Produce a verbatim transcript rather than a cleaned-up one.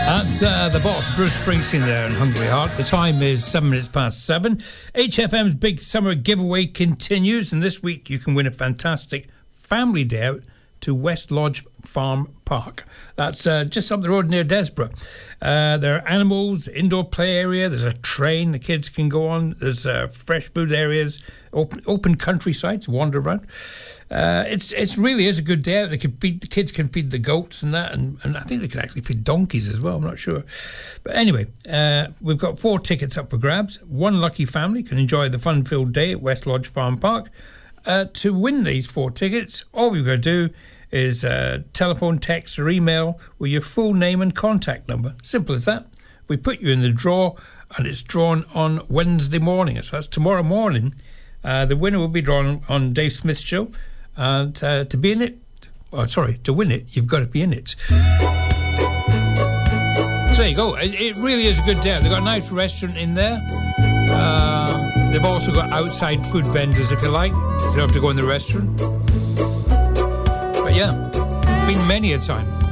That's uh, the boss, Bruce Springsteen there in Hungry Heart. The time is seven minutes past seven. H F M's big summer giveaway continues, and this week you can win a fantastic family day out to West Lodge Farm Park. That's uh, just up the road near Desborough. Uh, there are animals, indoor play area, there's a train the kids can go on, there's uh, fresh food areas, open, open countryside to wander around. Uh, it's it's really is a good day out. They can feed the kids can feed the goats and that, and, and I think they can actually feed donkeys as well. I'm not sure, but anyway, uh, we've got four tickets up for grabs. One lucky family can enjoy the fun-filled day at West Lodge Farm Park. Uh, to win these four tickets, all we've got to do is uh, telephone, text, or email with your full name and contact number. Simple as that. We put you in the draw, and it's drawn on Wednesday morning. So that's tomorrow morning. Uh, the winner will be drawn on Dave Smith's show. And uh, to be in it, oh, sorry, to win it, you've got to be in it. So there you go. It, it really is a good day. They've got a nice restaurant in there. Um, they've also got outside food vendors, if you like. You don't have to go in the restaurant. But yeah, been many a time.